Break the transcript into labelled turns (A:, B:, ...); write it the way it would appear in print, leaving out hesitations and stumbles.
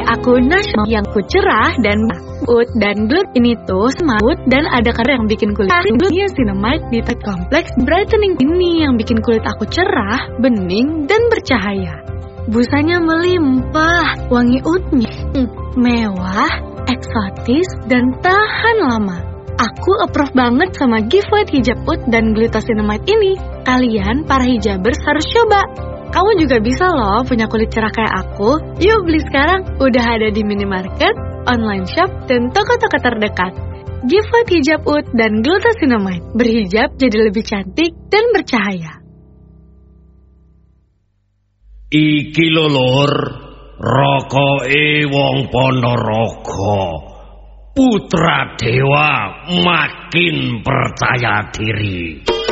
A: aku nasional yang ku cerah dan ut dan glut ini tuh semut dan ada kadar yang bikin kulit niacinamide di kompleks brightening ini yang bikin kulit aku cerah, bening dan bercahaya. Busanya melimpah, wangi utnya mewah, eksotis dan tahan lama. Aku approve banget sama Giveaway hijab ut dan glucosinamide ini. Kalian para hijabers harus coba. Kamu juga bisa loh punya kulit cerah kayak aku. Yuk beli sekarang, udah ada di minimarket, online shop, dan toko-toko terdekat. Giveaway hijab ut dan glucosinamide. Berhijab jadi lebih cantik dan bercahaya.
B: Iki lho lur, rokoke wong Ponorogo. Putra Dewa makin percaya diri.